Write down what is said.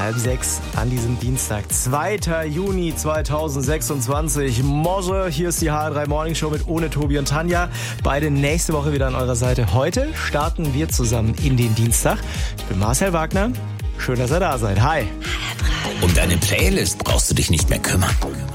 5:30 an diesem Dienstag, 2. Juni 2026. Morgen, hier ist die HR3 Morning Show mit Ohne Tobi und Tanja. Beide nächste Woche wieder an eurer Seite. Heute starten wir zusammen in den Dienstag. Ich bin Marcel Wagner. Schön, dass ihr da seid. Hi. Um deine Playlist brauchst du dich nicht mehr kümmern.